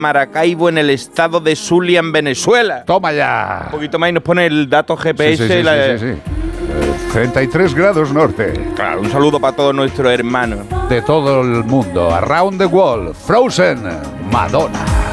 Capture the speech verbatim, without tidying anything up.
Maracaibo, en el estado de Zulia, en Venezuela. Toma ya. Un poquito más y nos pone el dato G P S. Sí, sí, sí, la... sí, sí, sí. treinta y tres grados norte. Claro, un saludo para todos nuestros hermanos. De todo el mundo. Around the world. Frozen. Madonna.